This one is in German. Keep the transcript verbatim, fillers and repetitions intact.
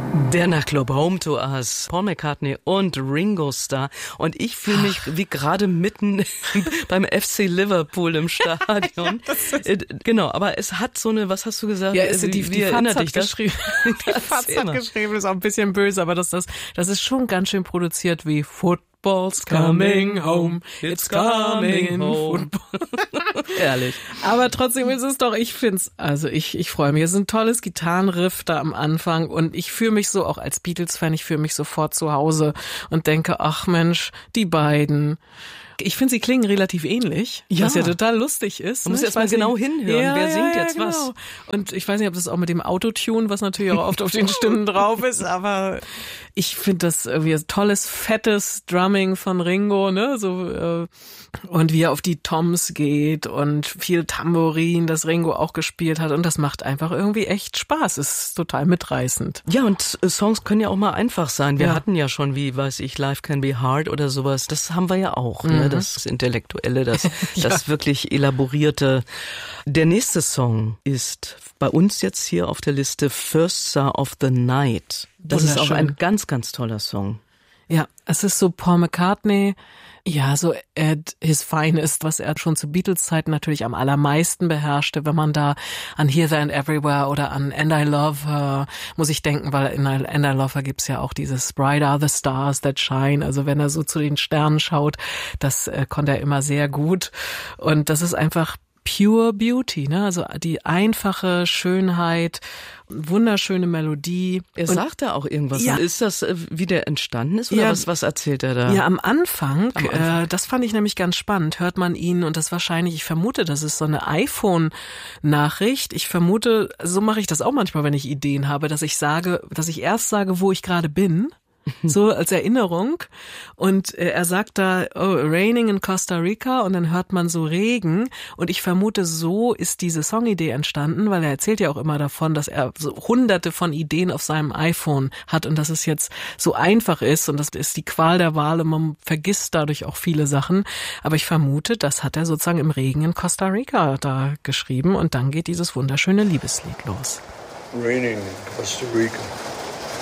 Der Nachtclub Home to Us, Paul McCartney und Ringo Starr. Und ich fühle mich wie gerade mitten beim F C Liverpool im Stadion. Ja, genau, aber es hat so eine, was hast du gesagt? Ja, ist wie, die, die wie Faz hat dich das? geschrieben. Die Faz hat geschrieben, ist auch ein bisschen böse, aber das, das, das ist schon ganz schön produziert wie Football's coming home, it's coming home. Ehrlich. Aber trotzdem ist es doch, ich find's, also ich, ich freue mich. Es ist ein tolles Gitarrenriff da am Anfang und ich fühle mich so, auch als Beatles-Fan, ich fühle mich sofort zu Hause und denke, ach Mensch, die beiden. Ich finde, sie klingen relativ ähnlich, ja. Was ja total lustig ist. Man muss erst mal genau hinhören, ja, wer ja, singt ja, jetzt genau. was. Und ich weiß nicht, ob das auch mit dem Autotune, was natürlich auch oft auf den Stimmen drauf ist, aber ich finde das irgendwie ein tolles, fettes Drumming von Ringo, ne, so, äh, und wie er auf die Toms geht und viel Tambourin, das Ringo auch gespielt hat und das macht einfach irgendwie echt Spaß, ist total mitreißend. Ja, und äh, Songs können ja auch mal einfach sein. Wir ja. hatten ja schon, wie weiß ich, Life Can Be Hard oder sowas, das haben wir ja auch, mhm. ne? Das Intellektuelle, das, ja. das wirklich elaborierte. Der nächste Song ist bei uns jetzt hier auf der Liste First Star of the Night. Das ist auch ein ganz, ganz toller Song. Ja, es ist so Paul McCartney, ja, so at his finest, was er schon zu Beatles-Zeiten natürlich am allermeisten beherrschte. Wenn man da an Here, There and Everywhere oder an And I Love Her, muss ich denken, weil in And I Love Her gibt's ja auch dieses Bright are the stars that shine. Also wenn er so zu den Sternen schaut, das äh, konnte er immer sehr gut. Und das ist einfach pure Beauty, ne? Also die einfache Schönheit, wunderschöne Melodie. Er und, sagt da auch irgendwas. Ja. Und ist das, wie der entstanden ist oder ja, was, was erzählt er da? Ja, am Anfang, am Anfang. Äh, das fand ich nämlich ganz spannend, hört man ihn und das wahrscheinlich, ich vermute, das ist so eine iPhone-Nachricht. Ich vermute, so mache ich das auch manchmal, wenn ich Ideen habe, dass ich sage, dass ich erst sage, wo ich gerade bin. So als Erinnerung. Und äh, er sagt da, oh, raining in Costa Rica und dann hört man so Regen. Und ich vermute, so ist diese Songidee entstanden, weil er erzählt ja auch immer davon, dass er so hunderte von Ideen auf seinem iPhone hat und dass es jetzt so einfach ist und das ist die Qual der Wahl und man vergisst dadurch auch viele Sachen. Aber ich vermute, das hat er sozusagen im Regen in Costa Rica da geschrieben und dann geht dieses wunderschöne Liebeslied los. Raining in Costa Rica.